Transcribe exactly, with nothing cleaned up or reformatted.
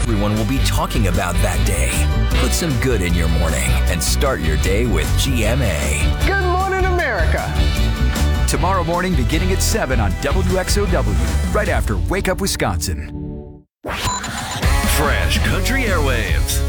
everyone will be talking about that day. Put some good in your morning and start your day with G M A. Good morning, America. Tomorrow morning beginning at seven on W X O W, right after Wake Up Wisconsin. Fresh Country Airwaves.